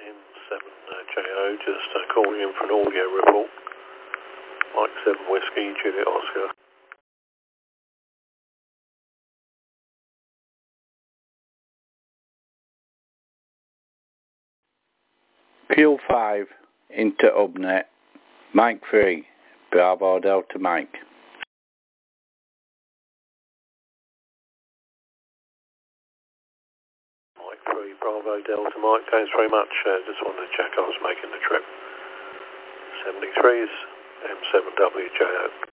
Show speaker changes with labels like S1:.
S1: M7JO, just calling in for an audio report. Mike 7 Whiskey, Juliet Oscar.
S2: Fuel 5 into Ubnet, Mike 3, Bravo Delta Mike.
S1: Mike 3, Bravo Delta Mike, thanks very much. Just wanted to check I was making the trip. 73's M7WJO.